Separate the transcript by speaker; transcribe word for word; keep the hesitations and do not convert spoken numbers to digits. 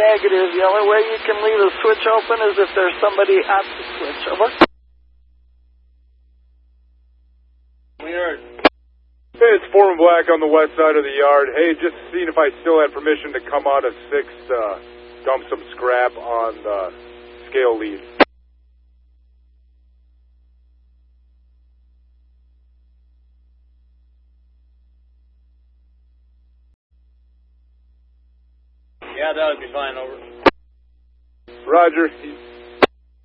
Speaker 1: Negative. The only way you can leave a switch open is if there's somebody at the switch. Over.
Speaker 2: We heard.
Speaker 3: Hey, it's Foreman Black on the west side of the yard. Hey, just seeing if I still had permission to come out of six, uh, dump some scrap on the scale lead.
Speaker 2: Yeah, that would be fine, over.
Speaker 3: Roger. He's